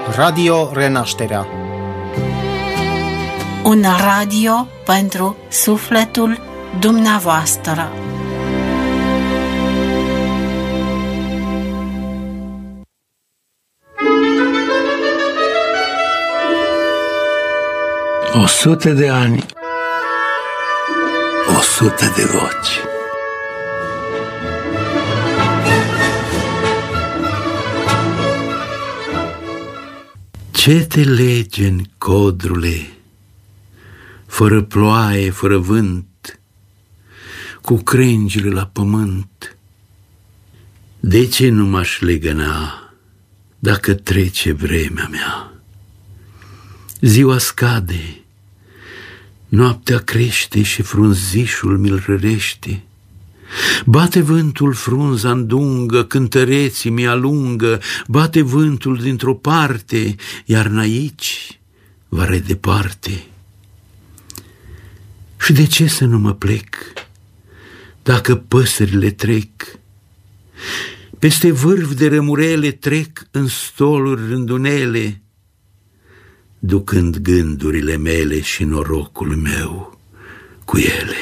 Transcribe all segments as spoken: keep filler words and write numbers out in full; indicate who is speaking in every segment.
Speaker 1: Radio Renașterea.
Speaker 2: Un radio pentru sufletul dumneavoastră.
Speaker 3: O sută de ani, o sută de voci. Ce te lege-n, codrule, fără ploaie, fără vânt, cu crengile la pământ? De ce nu m-aș legăna dacă trece vremea mea? Ziua scade, noaptea crește și frunzișul mi-l rărește. Bate vântul frunza îndungă, cântăreții mi-alungă, bate vântul dintr-o parte, iar aici vare departe. Și de ce să nu mă plec, dacă păsările trec? Peste vârf de rămurele trec în stoluri rândunele, ducând gândurile mele și norocul meu cu ele.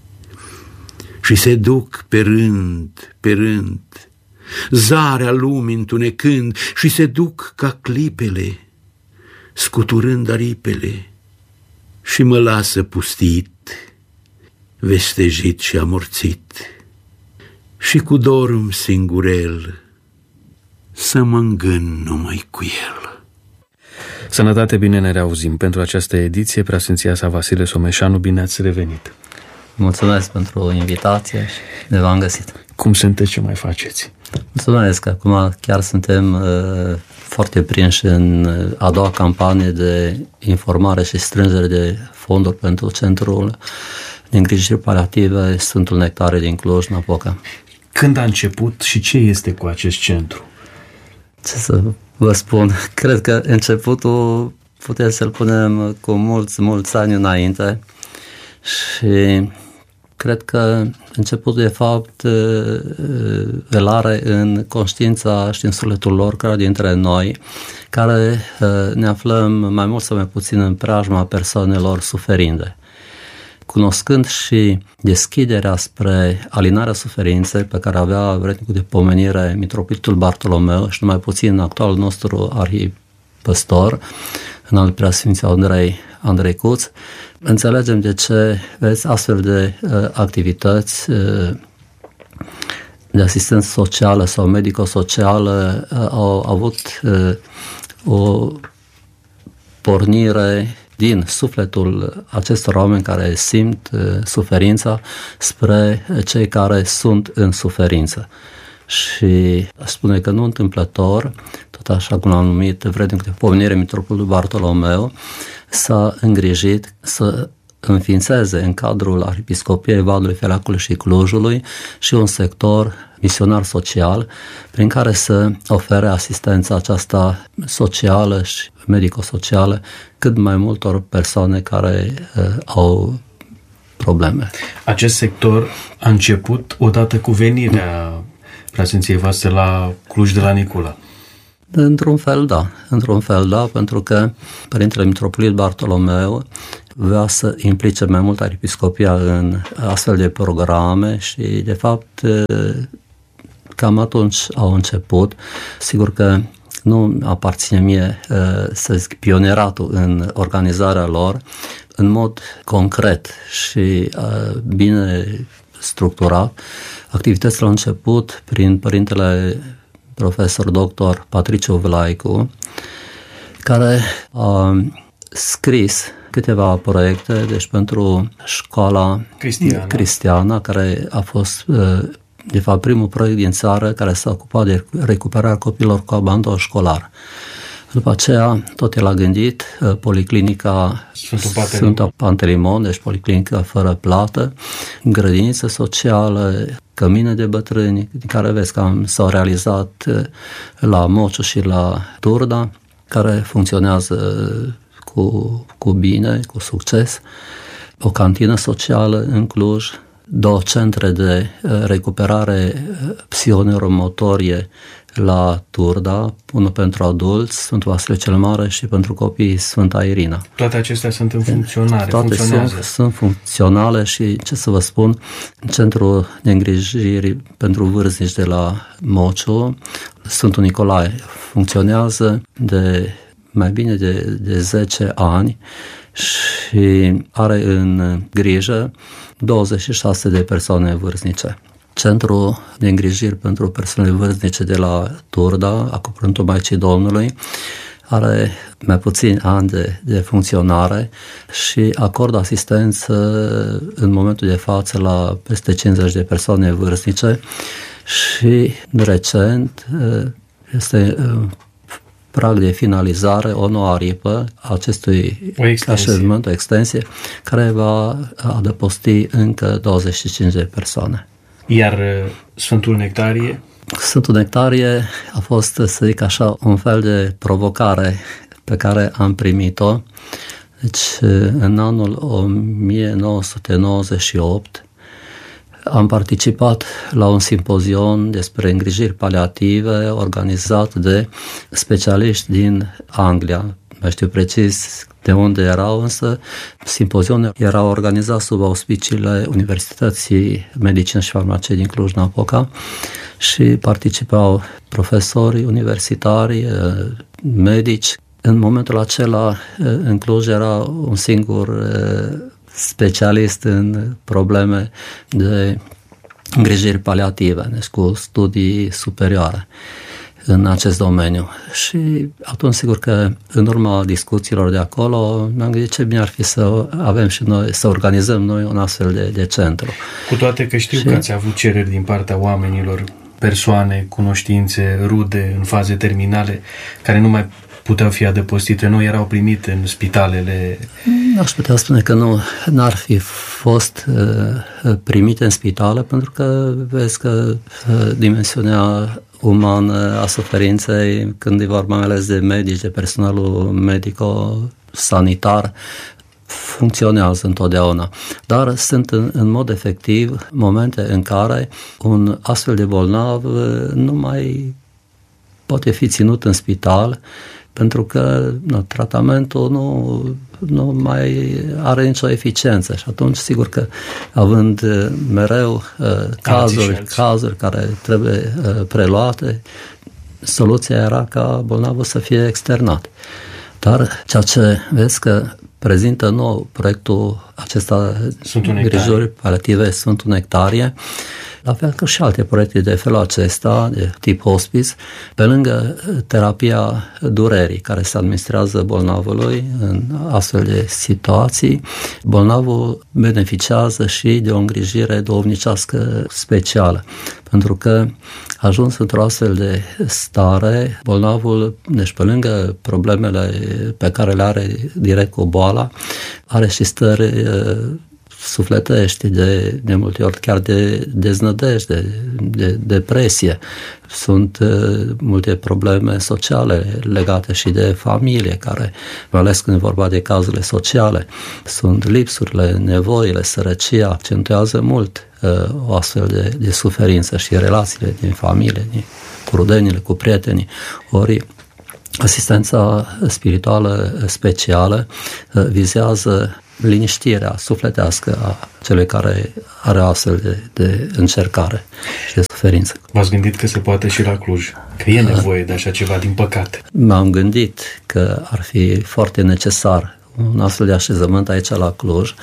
Speaker 3: Și se duc pe rând, pe rând, zarea lumii întunecând, și se duc ca clipele, scuturând aripele, și mă lasă pustit, vestejit și amorțit, și cu dorul singurel să mă îngân numai cu el.
Speaker 4: Sănătate, bine ne reauzim. Pentru această ediție, Preasfinția sa Vasile Someșanu, bine ați revenit.
Speaker 5: Mulțumesc pentru invitație și ne v-am găsit.
Speaker 4: Cum sunteți, ce mai faceți?
Speaker 5: Mulțumesc, acum chiar suntem uh, foarte prinși în a doua campanie de informare și strângere de fonduri pentru Centrul de Îngrijiri Paliative Sfântul Nectare din Cluj-Napoca.
Speaker 4: Când a început și ce este cu acest centru?
Speaker 5: Ce să vă spun, cred că începutul putem să-l punem cu mulți, mulți ani înainte și cred că începutul de fapt îl are în conștiința și în sufletul lor care dintre noi, care ne aflăm mai mult sau mai puțin în preajma persoanelor suferinde. Cunoscând și deschiderea spre alinarea suferinței pe care avea vrednicul de pomenire Mitropolitul Bartolomeu și numai puțin actualul nostru arhipăstor, înalt Preasfinția Andrei, Andrei Cuț, înțelegem de ce, vezi, astfel de uh, activități uh, de asistență socială sau medico-socială uh, au avut uh, o pornire din sufletul acestor oameni care simt uh, suferința spre cei care sunt în suferință. Și aș spune că nu întâmplător, tot așa cum l-am numit vrednic de pomenire Mitropolitul Bartolomeu, s-a îngrijit să înființeze în cadrul Arhiepiscopiei Vadului, Fialacului și Clujului și un sector misionar social prin care să ofere asistența aceasta socială și medico-socială cât mai multor persoane care uh, au probleme.
Speaker 4: Acest sector a început odată cu venirea Preasfinției voastre la Cluj de la Nicula.
Speaker 5: Într-un fel, da. Într-un fel, da, pentru că Părintele Mitropolit Bartolomeu vrea să implice mai mult Arhiepiscopia în astfel de programe și, de fapt, cam atunci au început. Sigur că nu aparține mie, să zic, pioneratul în organizarea lor, în mod concret și bine structurat. Activitățile au început prin Părintele profesor doctor Patriciu Vlaicu, care a scris câteva proiecte, deci pentru școala
Speaker 4: Cristiana,
Speaker 5: Cristiana care a fost, de fapt, primul proiect din țară care s-a ocupat de recuperarea copiilor cu abandon școlar. După aceea, tot el a gândit policlinica Sfântul Pantelimon, deci policlinica fără plată, grădiniță socială, cămine de bătrâni, din care vezi că s-au realizat la Mociu și la Turda, care funcționează cu, cu bine, cu succes, o cantină socială în Cluj, două centre de recuperare psihoneuromotorie la Turda, unul pentru adulți, Sfântul Vasile cel Mare, și pentru copii Sfânta Irina.
Speaker 4: Toate acestea sunt în funcționare,
Speaker 5: Toate
Speaker 4: funcționează.
Speaker 5: Sunt, sunt funcționale și, ce să vă spun, Centrul de îngrijiri pentru vârstnici de la Mociu, Sfântul Nicolae, funcționează de mai bine de, de zece ani și are în grijă douăzeci și șase de persoane vârstnice. Centrul de îngrijiri pentru persoanele vârstnice de la Turda, Acoperântul Maicii Domnului, are mai puțin ani de, de funcționare și acordă asistență în momentul de față la peste cincizeci de persoane vârstnice și recent este prag de finalizare, o nouă aripă a acestui așezământ, o extensie, care va adăposti încă douăzeci și cinci de persoane.
Speaker 4: Iar Sfântul Nectarie?
Speaker 5: Sfântul Nectarie a fost, să zic așa, un fel de provocare pe care am primit-o. Deci, în anul o mie nouă sute nouăzeci și opt am participat la un simpozion despre îngrijiri paliative organizat de specialiști din Anglia. Nu știu precis de unde erau, însă simpozionul era organizat sub auspiciile Universității Medicină și Farmacie din Cluj-Napoca și participau profesori universitari, medici. În momentul acela, în Cluj, era un singur specialist în probleme de îngrijiri paliative, deci cu studii superioare în acest domeniu. Și atunci, sigur că în urma discuțiilor de acolo, mi-am gândit ce bine ar fi să avem și noi, să organizăm noi un astfel de, de centru.
Speaker 4: Cu toate că știu și... că ați avut cereri din partea oamenilor, persoane, cunoștințe, rude, în faze terminale, care nu mai puteau fi adăpostite, nu erau primite în spitalele...
Speaker 5: Aș putea spune că nu n-ar fi fost uh, primite în spitale, pentru că vezi că uh, dimensiunea umană a suferinței, când e vorba mai ales de medici, de personalul medico-sanitar, funcționează întotdeauna. Dar sunt în, în mod efectiv momente în care un astfel de bolnav nu mai poate fi ținut în spital, pentru că no, tratamentul nu, nu mai are nicio eficiență și atunci sigur că având mereu uh, cazuri, cazuri care trebuie uh, preluate, soluția era ca bolnavul să fie externat. Dar ceea ce vezi că prezintă nou proiectul acesta îngrijiri paliative Sfântul Nectarie, la fel ca și alte proiecte de felul acesta, de tip hospice, pe lângă terapia durerii care se administrează bolnavului în astfel de situații, bolnavul beneficiază și de o îngrijire duhovnicească specială, pentru că ajuns într-o astfel de stare, bolnavul, deci pe lângă problemele pe care le are direct cu boala, are și stări sufletești, de, de multe ori chiar de deznădejde, de, de depresie. Sunt uh, multe probleme sociale legate și de familie, care, mai ales când e vorba de cazurile sociale, sunt lipsurile, nevoile, sărăcia, accentuează mult uh, o astfel de, de suferință și relațiile din familie, din, cu rudenile, cu prietenii. Ori asistența spirituală specială uh, vizează liniștirea sufletească a celui care are astfel de, de încercare și de suferință.
Speaker 4: V-ați gândit că se poate și la Cluj? Că e nevoie de așa ceva, din păcate.
Speaker 5: M-am gândit că ar fi foarte necesar un astfel de așezământ aici la Cluj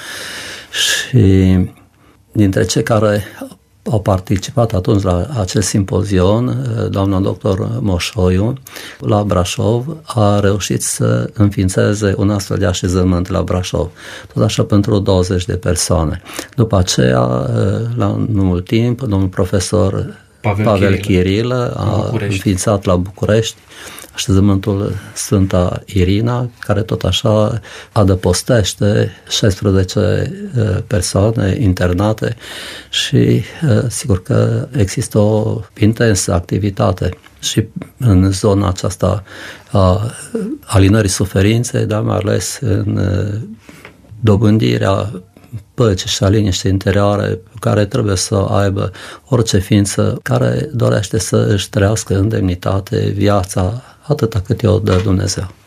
Speaker 5: și dintre cei care au participat atunci la acest simpozion, doamna doctor Moșoiu, la Brașov, a reușit să înființeze un astfel de așezământ la Brașov, tot așa pentru douăzeci de persoane. După aceea, la un mult timp, domnul profesor Pavel, Pavel Chirilă a înființat la București așezământul Sfânta Irina, care tot așa adăpostește șaisprezece persoane internate și sigur că există o intensă activitate și în zona aceasta a alinării suferinței, dar mai ales în dobândirea pace și a liniște interioare pe care trebuie să o aibă orice ființă care dorește să își trăiască în demnitate viața atâta cât i-o dă Dumnezeu.